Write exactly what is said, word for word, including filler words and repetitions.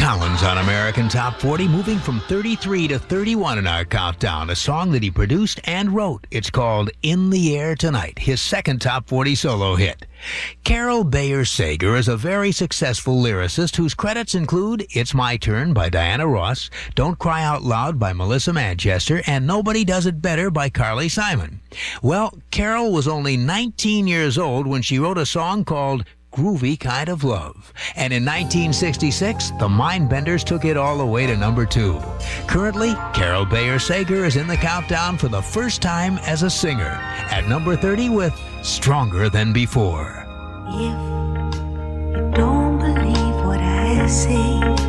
Collins on American Top forty, moving from thirty-three to thirty-one in our countdown, a song that he produced and wrote. It's called In the Air Tonight, his second Top forty solo hit. Carol Bayer Sager is a very successful lyricist whose credits include It's My Turn by Diana Ross, Don't Cry Out Loud by Melissa Manchester, and Nobody Does It Better by Carly Simon. Well, Carol was only nineteen years old when she wrote a song called Groovy Kind of Love. And in nineteen sixty-six, the Mindbenders took it all the way to number two. Currently, Carol Bayer Sager is in the countdown for the first time as a singer, at number thirty with Stronger Than Before. If you don't believe what I say,